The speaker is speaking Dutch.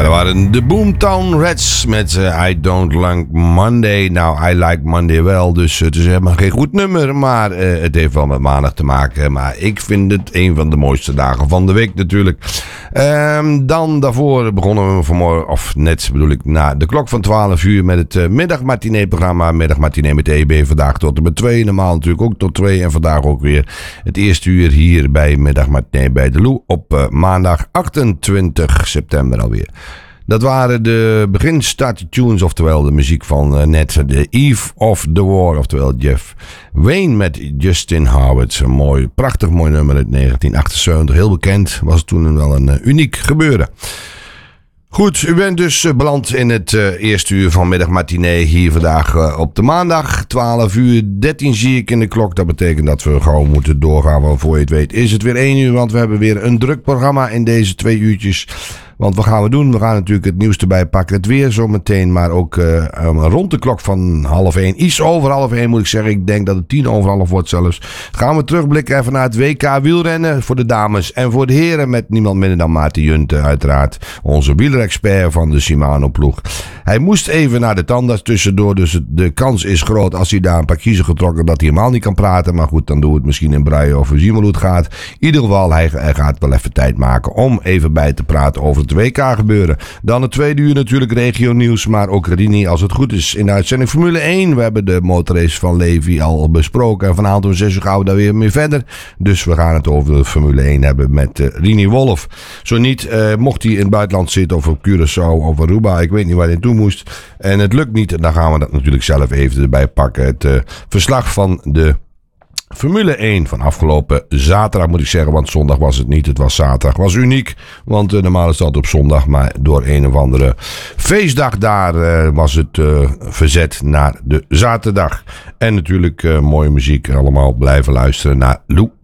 dat waren de Boomtown Rats met I Don't Like Monday. Nou, I like Monday wel, dus het is helemaal geen goed nummer. Maar het heeft wel met maandag te maken. Maar ik vind het een van de mooiste dagen van de week natuurlijk. Dan daarvoor begonnen we vanmorgen, of net bedoel ik, na de klok van 12 uur met het middagmatinee-programma. Middagmatinee met EB vandaag tot en met 2. Normaal natuurlijk ook tot 2. En vandaag ook weer het eerste uur hier bij Middagmatinee bij de Lou op maandag 28 september alweer. Dat waren de begin-starty tunes, oftewel de muziek van net de Eve of the War, oftewel Jeff Wayne met Justin Howard. Een mooi, prachtig mooi nummer uit 1978, heel bekend, was toen wel een uniek gebeuren. Goed, u bent dus beland in het eerste uur van Middagmatinee hier vandaag op de maandag. 12 uur 13 zie ik in de klok. Dat betekent dat we gewoon moeten doorgaan. Want voor je het weet is het weer 1 uur. Want we hebben weer een druk programma in deze 2 uurtjes. Want wat gaan we doen? We gaan natuurlijk het nieuws erbij pakken. Het weer zometeen. Maar ook rond de klok van 12:30. Iets over 12:30 moet ik zeggen. Ik denk dat het 11:10 wordt zelfs. Gaan we terugblikken even naar het WK wielrennen. Voor de dames en voor de heren. Met niemand minder dan Maarten Junte uiteraard. Onze wielerexpert van de Shimano ploeg. Hij moest even naar de tandarts tussendoor. Dus de kans is groot als hij daar een paar kiezen getrokken. Dat hij helemaal niet kan praten. Maar goed, dan doen we het misschien in braille of we zien wel hoe het gaat. In ieder geval, hij gaat wel even tijd maken om even bij te praten over het WK gebeuren. Dan het tweede uur natuurlijk regio nieuws, maar ook Rini als het goed is in de uitzending Formule 1. We hebben de motorrace van Levi al besproken en vanavond om 6 uur gaan we daar weer mee verder. Dus we gaan het over de Formule 1 hebben met Rini Wolf. Zo niet, mocht hij in het buitenland zitten of op Curaçao of Aruba, ik weet niet waar hij naartoe moest en het lukt niet, dan gaan we dat natuurlijk zelf even erbij pakken. Het verslag van de Formule 1 van afgelopen zaterdag moet ik zeggen, want zondag was het niet, het was zaterdag. Was uniek, want normaal is het altijd op zondag, maar door een of andere feestdag daar was het verzet naar de zaterdag. En natuurlijk mooie muziek, allemaal blijven luisteren naar Lou